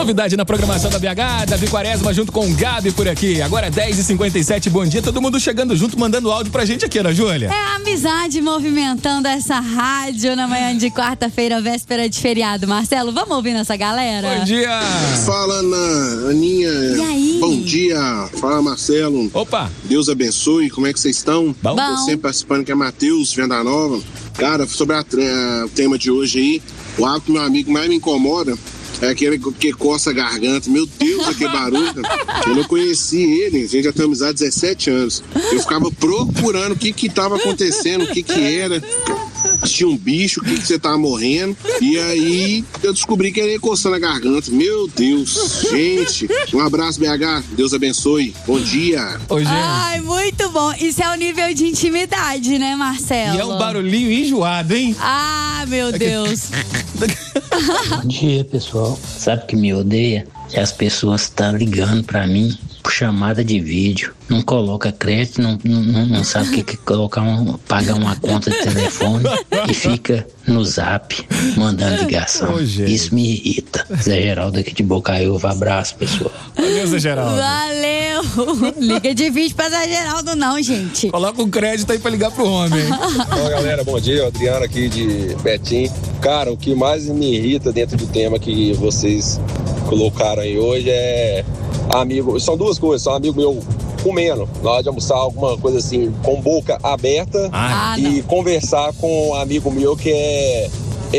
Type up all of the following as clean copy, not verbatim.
Novidade na programação da BH, Davi Quaresma junto com o Gabi por aqui. Agora 10h57, bom dia, todo mundo chegando junto, mandando áudio pra gente aqui, Ana Júlia. É a amizade movimentando essa rádio na manhã de quarta-feira, véspera de feriado. Marcelo, vamos ouvir nossa galera? Bom dia! Fala, Ana, Aninha. E aí? Bom dia. Fala, Marcelo. Opa! Deus abençoe, como é que vocês estão? Bom. Tô sempre participando, que é Matheus, Venda Nova. Cara, sobre o tema de hoje aí, o hábito que meu amigo mais me incomoda é aquele que coça a garganta. Meu Deus, aquele barulho. Eu não conheci ele, a gente já tem amizade há 17 anos. Eu ficava procurando o que tava acontecendo, o que era. Se tinha um bicho, o que você tava morrendo. E aí eu descobri que ele ia coçando a garganta. Meu Deus, gente. Um abraço, BH. Deus abençoe. Bom dia. Oi, gente. Ai, muito bom. Isso é o nível de intimidade, né, Marcelo? E é um barulhinho enjoado, hein? Ah, meu Deus. Bom dia, pessoal. Sabe que me odeia? É as pessoas estão ligando pra mim por chamada de vídeo. Não coloca crédito, não sabe o que colocar pagar uma conta de telefone e fica no zap mandando ligação. Ô, gente. Isso me irrita. Zé Geraldo aqui de Bocaiúva. Abraço, pessoal. Valeu, Zé Geraldo. Valeu. Liga de vídeo pra Zé Geraldo não, gente. Coloca um crédito aí pra ligar pro homem. Fala, galera, bom dia, Adriano aqui de Betim. Cara, o que mais me irrita dentro do tema que vocês colocaram aí hoje é amigo, são duas coisas, são amigo meu comendo, na hora de almoçar, alguma coisa assim, com boca aberta e conversar com um amigo meu que é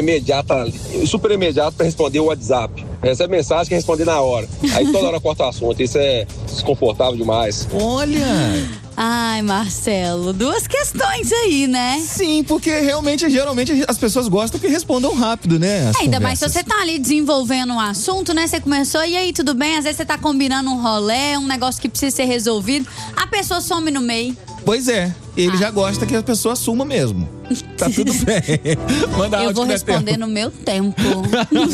super imediato para responder o WhatsApp. Recebe mensagem, quer responder na hora. Aí toda hora corta o assunto, isso é desconfortável demais. Olha! Ai, Marcelo, duas questões aí, né? Sim, porque geralmente as pessoas gostam que respondam rápido, né? Ainda mais se você tá ali desenvolvendo um assunto, né? Você começou, e aí, tudo bem? Às vezes você tá combinando um rolê, um negócio que precisa ser resolvido, a pessoa some no meio. Pois é, ele já gosta que a pessoa assuma mesmo. Tá tudo bem. Manda áudio. Eu vou responder no meu tempo.